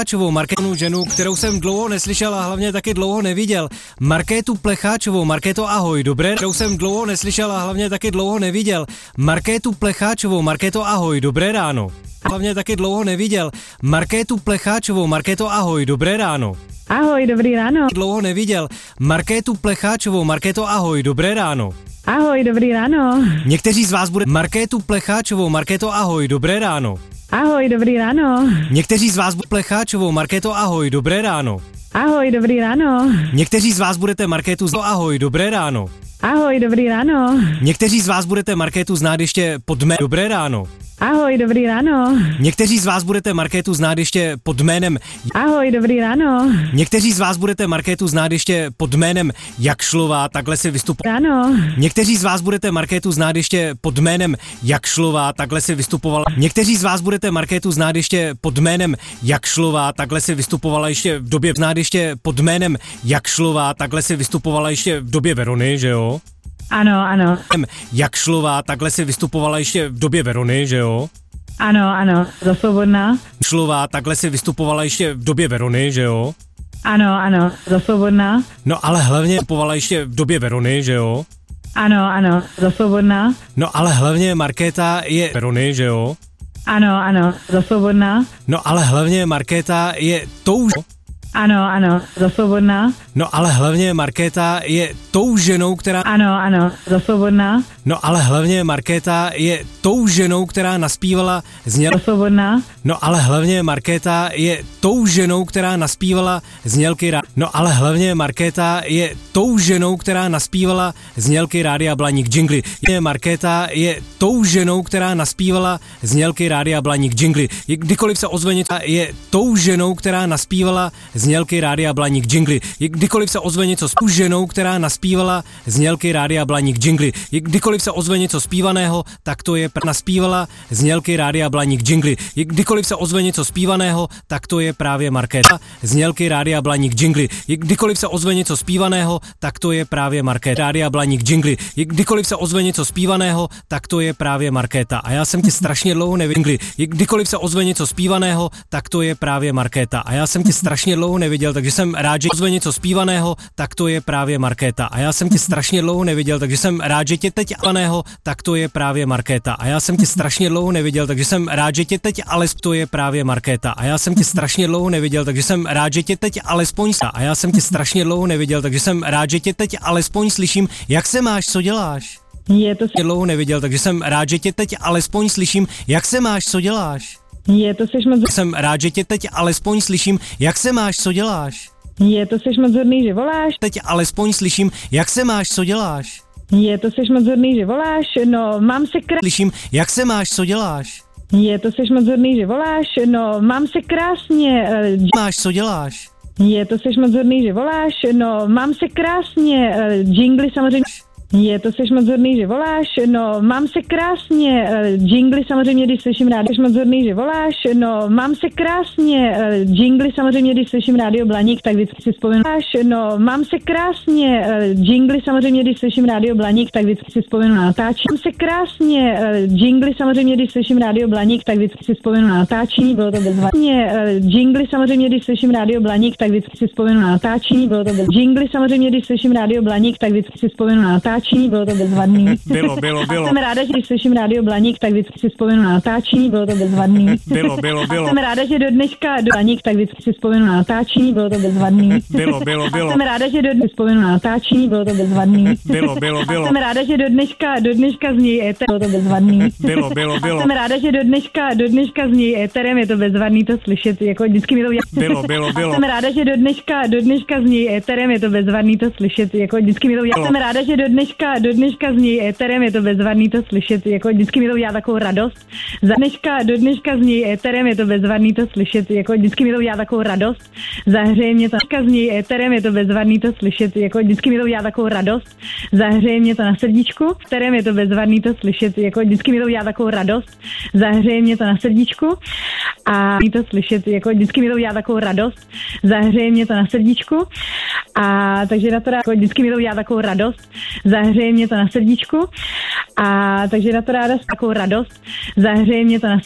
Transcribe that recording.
Markétu ženu, kterou jsem dlouho neslyšel a hlavně taky dlouho neviděl. Markétu Plecháčovou. Markéto, ahoj, dobré, kterou jsem dlouho neslyšel a hlavně taky dlouho neviděl. Markétu Plecháčovou. Markéto, ahoj, dobré ráno. Hlavně taky dlouho neviděl. Markétu Plecháčovou. Markéto, ahoj, dobré ráno. Ahoj, dobrý ráno. Dlouho neviděl. Markétu Plecháčovou. Markéto, ahoj, dobré ráno. Ahoj, dobrý ráno. Někteří z vás bude Markétu Plecháčovou. Markéto, ahoj, dobré ráno. Ahoj, dobrý ráno. Někteří z vás bude Plecháčovou. Markéto, ahoj, dobré ráno. Ahoj, dobrý ráno. Někteří z vás budete Markétu ahoj, dobré ráno. Ahoj, dobrý ráno. Někteří z vás budete Markétu znát ještě pod jménem dobré ráno. Ahoj, dobrý ráno. Někteří z vás budete Markétu znát ještě pod jménem Ahoj, dobrý ráno. Někteří z vás budete Markétu znát ještě pod jménem Jakšlová, takhle si vystupovala. Ráno. Někteří z vás budete Markétu znát ještě pod jménem Jakšlová, takhle si vystupovala. Někteří z vás budete Markétu znát ještě pod jménem Jakšlová, takhle si vystupovala ještě v době znát ještě pod jménem Jakšlová, takhle si vystupovala ještě v době Verony, že jo? Ano, ano. Jakšlová, takhle si vystupovala ještě v době Verony, že jo? Ano, ano, za svobodná. Jakšlová, takhle si vystupovala ještě v době Verony, že jo? Ano, ano, za svobodná. No ale hlavně vystupovala ještě v době Verony, že jo? Ano, ano, za svobodná. No ale hlavně Markéta je Verony, že jo? Ano, ano, za svobodná. No ale hlavně Markéta je tou. Ano, ano, za svobodná. No ale hlavně Markéta je tou ženou, která. Ano, ano, za svobodná. No ale hlavně Markéta je tou ženou, která naspívala Za svobodná. No ale hlavně Markéta je tou ženou, která naspívala znělky. No ale hlavně Markéta je tou ženou, která naspívala znělky Rádia Blaník jingly. Markéta je tou ženou, která naspívala znělky Rádia Blaník jingly. Kdykoliv se ozve něco, je tou ženou, která naspívala znělky Rádia Blaník jingly. Kdykoliv se ozve něco s ženou, která naspívala znělky Rádia Blaník jingly. Kdykoliv se ozve něco zpívaného, tak to je naspívala znělky Rádia Blaník jingly. Kdykoliv se ozve něco zpívaného, tak to je právě Markéta. Znělky Rádia Blaník jingly. Kdykoliv se ozve něco zpívaného, tak to je právě Markéta. Rádia Blaník jingly. Kdykoliv se ozve něco zpívaného, tak to je právě Markéta. A já jsem tě strašně dlouho neviděl. Kdykoliv se ozve něco zpívaného, tak to je právě Markéta. A já jsem tě strašně dlouho neviděl, takže jsem rád, že ozve něco zpívaného, tak to je právě Markéta. A já jsem tě strašně dlouho neviděl, takže jsem rád, že tě teď zpívaného, tak to je právě Markéta. A já jsem tě strašně dlouho neviděl, takže jsem rád, že tě teď to je právě Markéta. A já jsem tě strašně dlouho neviděl, takže jsem rád, že tě teď alespoň a já jsem tě strašně dlouho neviděl, takže jsem rád, že tě teď alespoň slyším. Jak se máš, co děláš? Je to dlouho neviděl, takže jsem rád, že tě teď alespoň slyším. Jak se máš, co děláš? Je to seš moc. Jsem rád, že tě teď alespoň slyším. Jak se máš, co děláš? Je to seš moc hodný, že voláš. Teď alespoň slyším. Jak se máš, co děláš? Je to seš moc hodný, že voláš. No, mám se Slyším. Jak se máš, co děláš? Je to seš moc hodný, že voláš. No, mám se krásně. Máš, co děláš? Je to seš moc hodný, že voláš. No, mám se krásně. Jingly samozřejmě. Je to seš moc hodný, že voláš. No, mám se krásně. Jingly samozřejmě, když slyším rádio. Seš moc hodný, že voláš. No, mám se krásně. Jingly samozřejmě, když slyším rádio Blaník, tak vždycky si vzpomenu. No, mám se krásně. Jingly samozřejmě, když slyším rádio Blaník, tak vždycky si vzpomenu na natáčení. Mám se krásně. Jingly samozřejmě, když slyším rádio Blaník, tak vždycky si vzpomenu na natáčení. Bylo to bezvadně. Jingly samozřejmě, když slyším rádio Blaník, tak vždycky si vzpomenu na natáčení. Bylo to Jingly samozřejmě, když slyším rádio Blaník, tak vždycky si vzpomenu na natáčení. Bylo to bezvadný. Bylo. Jsem ráda, že když slyším rádio Blaník, tak vždycky si vzpomenu na natáčení. Bylo to bezvadný. Bylo. Jsem ráda, že do dneška do Blaník, tak vždycky si vzpomenu na natáčení. Bylo to bezvadný. Bylo. Jsem ráda, že do dneška vzpomenu na natáčení. Bylo to bezvadný. Bylo. Jsem ráda, že do dneška zní éter. Bylo to bezvadný. Bylo. Jsem ráda, že do dneška zní éterem. Je to bezvadný to slyšet. Jako vždycky mi to Bylo. Jsem ráda, že do dneška zní éterem. Je to bezvadný to slyšet. Jako vždycky mi to Jsem ráda, že do dneška zní éterem. Je to bezvadný to slyšet. Jako vždycky mi to udělá takovou radost. Do dneška zní éterem. Je to bezvadný to slyšet. Jako vždycky mi to udělá takovou radost. Zahřeje mě to. Zní éterem. Je to bezvadný to slyšet. Jako vždycky mi to udělá takovou radost. Zahřeje mě to na srdíčku. Kterém je to bezvadný to slyšet. Jako vždycky mi to udělá takovou radost. Zahřeje mě to na srdíčku. A to slyšet. Jako vždycky mi to udělá takovou radost. Zahřeje mě to na srdíčku. A takže na to jako vždycky mi to udělá takovou radost. Zahřeje mě to na srdíčku. A takže na to ráda takovou radost. Zahřeje mě to na